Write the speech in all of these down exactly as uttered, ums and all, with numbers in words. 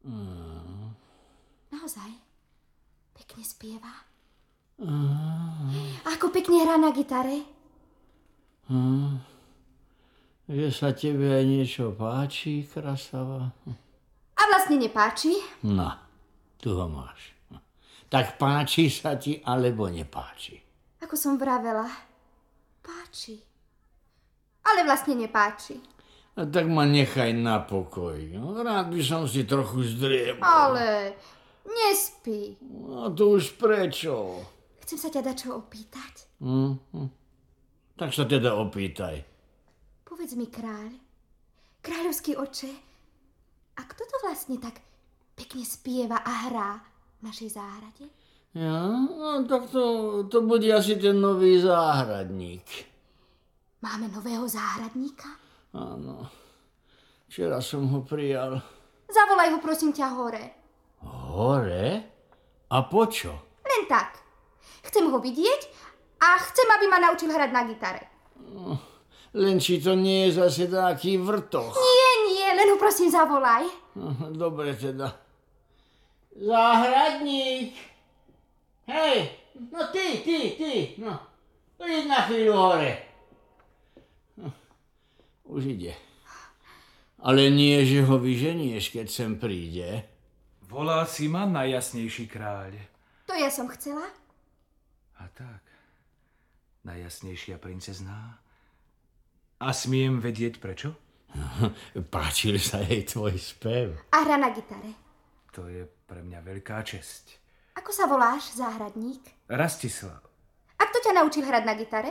Mm. Naozaj? Pekne spieva? Mm. Ako pekne hrá na gitare? Mm. Že sa tebe aj niečo páči, krasava? A vlastne nepáči? No, tu ho máš. Tak páči sa ti, alebo nepáči? Ako som vravela, páči. Ale vlastne nepáči. A tak ma nechaj na pokoj. Rád by som si trochu zdriebol. Ale nespí. No to už prečo? Chcem sa ťa dačo opýtať. Mm-hmm. Tak sa teda opýtaj. Povedz mi, kráľ, kráľovský oče, a kto to vlastne tak pekne spieva a hrá v našej záhrade? Ja, no, tak to, to bude asi ten nový záhradník. Máme nového záhradníka? Áno, včera som ho prijal. Zavolaj ho, prosím ťa, hore. Hore? A po čo? Len tak. Chcem ho vidieť a chcem, aby ma naučil hrať na gitare. No, len či to nie je zase taký vrtoch. Nie, nie, len ho prosím zavolaj. No, dobre teda. Záhradník! Hej, no ty, ty, ty, no. Poď na chvíľu hore. No, už ide. Ale nie, že ho vyženieš, keď sem príde. Volal si ma, najjasnejší kráľ. To ja som chcela. A tak, najjasnejšia princezná. A smiem vedieť prečo? Páčil sa jej tvoj spev. A hra na gitare. To je pre mňa veľká česť. Ako sa voláš, záhradník? Rastislav. A kto ťa naučil hrať na gitare?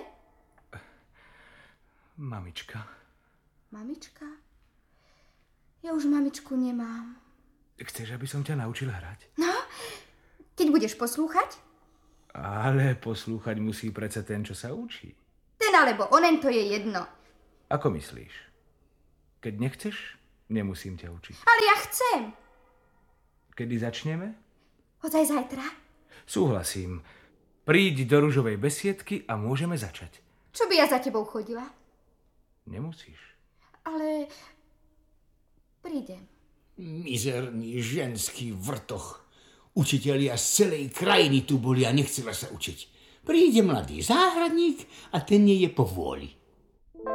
Mamička. Mamička? Ja už mamičku nemám. Chceš, aby som ťa naučil hrať? No, keď budeš poslúchať? Ale poslúchať musí predsa ten, čo sa učí. Ten alebo onen, to je jedno. Ako myslíš? Keď nechceš, nemusím ťa učiť. Ale ja chcem. Kedy začneme? Ozaj zajtra? Súhlasím. Príď do ružovej besiedky a môžeme začať. Čo by ja za tebou chodila? Nemusíš. Ale prídem. Mizerný ženský vrtoch. Učitelia z celej krajiny tu boli a nechcela sa učiť. Príde mladý záhradník a ten nie je po vôli.